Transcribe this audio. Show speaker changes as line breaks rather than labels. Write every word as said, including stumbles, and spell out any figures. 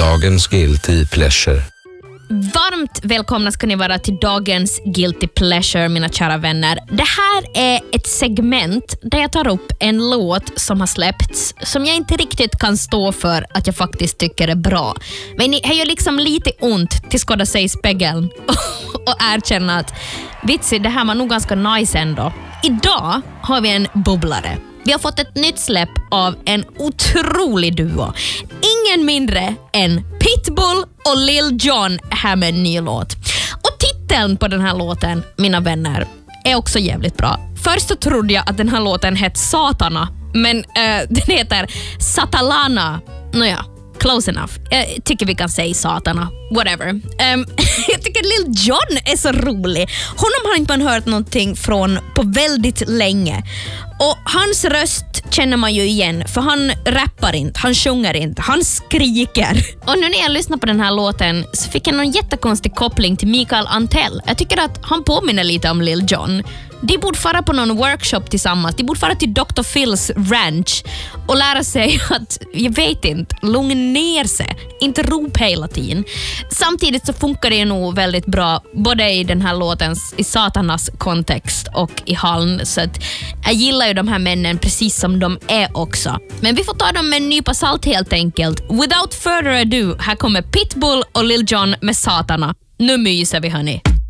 dagens Guilty Pleasure.
Varmt välkomna ska ni vara till dagens Guilty Pleasure, mina kära vänner. Det här är ett segment där jag tar upp en låt som har släppts som jag inte riktigt kan stå för att jag faktiskt tycker är bra. Men det gör liksom lite ont till skåda sig i spegeln och erkänna att vitsi, det här var nog ganska nice ändå. Idag har vi en bubblare. Vi har fått ett nytt släpp av en otrolig duo. Ingen mindre än Pitbull och Lil Jon här med en ny låt. Och titeln på den här låten, mina vänner, är också jävligt bra. Först så trodde jag att den här låten hette Satana, men äh, den heter Satalana. Nåja, close enough. Jag tycker vi kan säga Satana. Whatever. Um, jag tycker Lil Jon är så rolig. Honom har inte man hört någonting från på väldigt länge. Och hans röst känner man ju igen, för han rappar inte, han sjunger inte, han skriker. Och nu när jag lyssnar på den här låten så fick jag någon jättekonstig koppling till Mikael Antell. Jag tycker att han påminner lite om Lil Jon. De borde fara på någon workshop tillsammans. De borde fara till doktor Phils ranch och lära sig att, jag vet inte, lugna ner sig. Inte rop hela tiden. Samtidigt så funkar det nog väldigt bra både i den här låtens, i Satanas kontext och i Haln. Så att jag gillar ju de här männen precis som de är också. Men vi får ta dem med en nypa salt helt enkelt. Without further ado, här kommer Pitbull och Lil Jon med Satana. Nu myser vi, hörni.